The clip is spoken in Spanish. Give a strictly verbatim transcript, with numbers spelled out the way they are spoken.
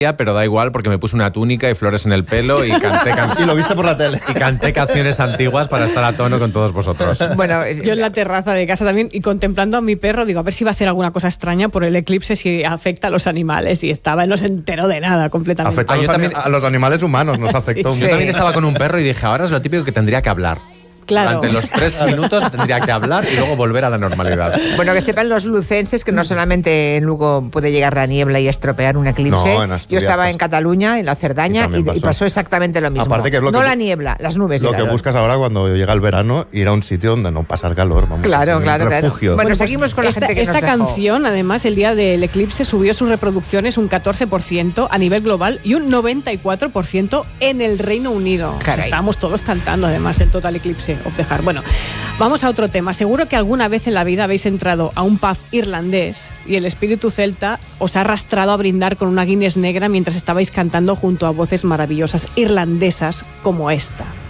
pero da igual porque me puse una túnica y flores en el pelo y canté can... y lo viste por la tele y canté canciones antiguas para estar a tono con todos vosotros. Bueno, yo en la terraza de casa también y contemplando a mi perro, digo, a ver si va a hacer alguna cosa extraña por el eclipse, si afecta a los animales, y estaba, no se enteró de nada completamente. Afecta Ah, a, los yo también... a los animales humanos, nos afectó Sí. mucho. Yo también estaba con un perro y dije, ahora es lo típico que tendría que hablar. Claro. Durante los tres minutos tendría que hablar y luego volver a la normalidad. Bueno, que sepan los lucenses que no solamente en Lugo puede llegar la niebla y estropear un eclipse. No, en Yo Asturias estaba pasó. en Cataluña, en la Cerdaña, Y también y, y pasó. pasó exactamente lo mismo. Aparte que es lo no que- la niebla, las nubes Lo que llegaron. buscas ahora cuando llega el verano, ir a un sitio donde no pasar calor. Vamos, Claro, un claro, claro. refugio. Bueno, Bueno, pues seguimos con la esta, gente que esta nos dejó. canción, además, el día del eclipse subió sus reproducciones un catorce por ciento a nivel global y un noventa y cuatro por ciento en el Reino Unido. O sea, Caray. estábamos todos cantando, además, el Total Eclipse of the Heart. Bueno, vamos a otro tema. Seguro que alguna vez en la vida habéis entrado a un pub irlandés y el espíritu celta os ha arrastrado a brindar con una Guinness negra mientras estabais cantando junto a voces maravillosas irlandesas como esta.